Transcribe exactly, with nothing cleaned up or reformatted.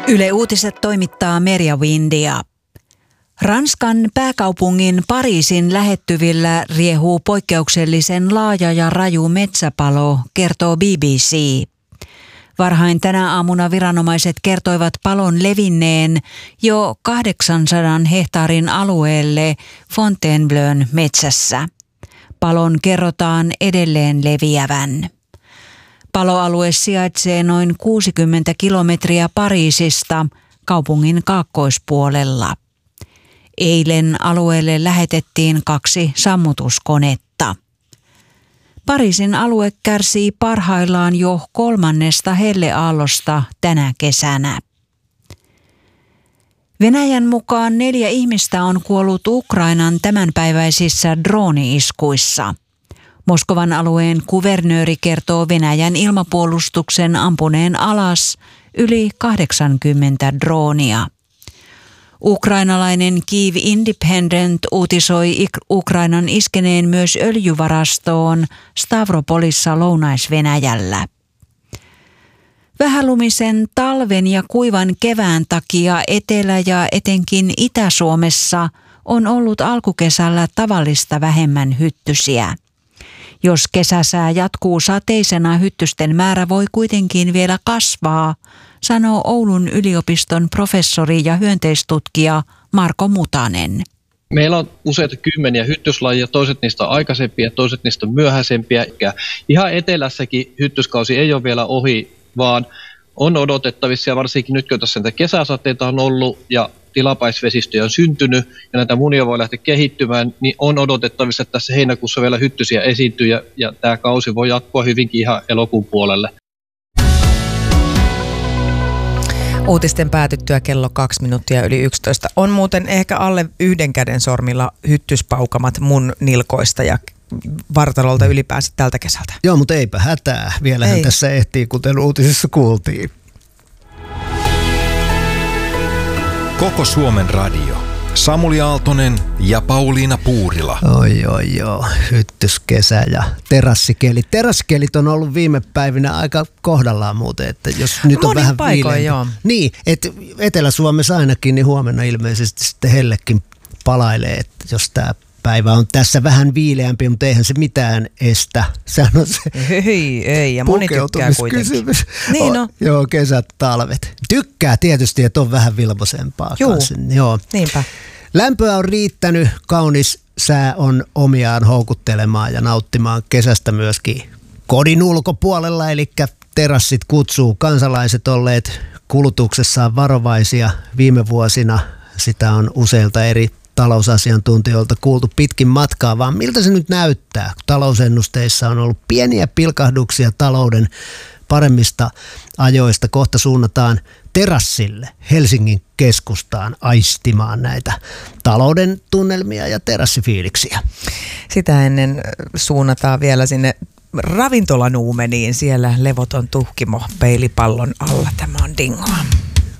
Yle Uutiset toimittaa Merja Windia. Ranskan pääkaupungin Pariisin lähettyvillä riehuu poikkeuksellisen laaja ja raju metsäpalo, kertoo B B C. Varhain tänä aamuna viranomaiset kertoivat palon levinneen jo kahdeksansadan hehtaarin alueelle Fontainebleaun metsässä. Palon kerrotaan edelleen leviävän. Paloalue sijaitsee noin kuusikymmentä kilometriä Pariisista kaupungin kaakkoispuolella. Eilen alueelle lähetettiin kaksi sammutuskonetta. Pariisin alue kärsii parhaillaan jo kolmannesta helleaallosta tänä kesänä. Venäjän mukaan neljä ihmistä on kuollut Ukrainan tämänpäiväisissä drooni-iskuissa. Moskovan alueen kuvernööri kertoo Venäjän ilmapuolustuksen ampuneen alas yli kahdeksankymmentä droonia. Ukrainalainen Kyiv Independent uutisoi Ukrainan iskeneen myös öljyvarastoon Stavropolissa Lounais-Venäjällä. Vähälumisen talven ja kuivan kevään takia Etelä- ja etenkin Itä-Suomessa on ollut alkukesällä tavallista vähemmän hyttysiä. Jos kesäsää jatkuu sateisena, hyttysten määrä voi kuitenkin vielä kasvaa, sanoo Oulun yliopiston professori ja hyönteistutkija Marko Mutanen. Meillä on useita kymmeniä hyttyslajia, toiset niistä on aikaisempia, toiset niistä on myöhäisempiä. Ihan etelässäkin hyttyskausi ei ole vielä ohi, vaan on odotettavissa, ja varsinkin nyt kun tässä näitä kesäsateita on ollut ja tilapäisvesistöjä on syntynyt ja näitä munia voi lähteä kehittymään, niin on odotettavissa, että tässä heinäkuussa vielä hyttysiä esiintyy ja, ja tämä kausi voi jatkua hyvinkin ihan elokuun puolelle. Uutisten päätyttyä kello kaksi minuuttia yli yksitoista. On muuten ehkä alle yhden käden sormilla hyttyspaukamat mun nilkoista ja vartalolta ylipäänsä tältä kesältä. Joo, mutta eipä hätää. Vielähän Ei. tässä ehtii, kuten uutisissa kuultiin. Koko Suomen radio. Samuli Aaltonen ja Pauliina Puurila. Oi, oi, joo. Hyttyskesä ja terassikelit. Terassikelit on ollut viime päivinä aika kohdallaan muuten, että jos nyt on Monin vähän paikoin, joo. Niin, että Etelä-Suomessa ainakin, niin huomenna ilmeisesti sitten hellekin palailee, että jos tämä päivä on tässä vähän viileämpi, mutta eihän se mitään estä. Sehän on se ei, ei, ja moni tykkää kuitenkin. Niin no. Joo, kesät, talvet. Tykkää tietysti, että on vähän vilposempaa. Juu, kanssa. Joo, niinpä. Lämpöä on riittänyt, kaunis sää on omiaan houkuttelemaan ja nauttimaan kesästä myöskin kodin ulkopuolella, eli terassit kutsuu. Kansalaiset olleet kulutuksessaan varovaisia viime vuosina. Sitä on useilta eri talousasiantuntijoilta kuultu pitkin matkaa, vaan miltä se nyt näyttää? Talousennusteissa on ollut pieniä pilkahduksia talouden paremmista ajoista. Kohta suunnataan terassille Helsingin keskustaan aistimaan näitä talouden tunnelmia ja terassifiiliksiä. Sitä ennen suunnataan vielä sinne ravintolanuumeniin. Siellä levoton tuhkimo peilipallon alla. Tämä on Dingoa.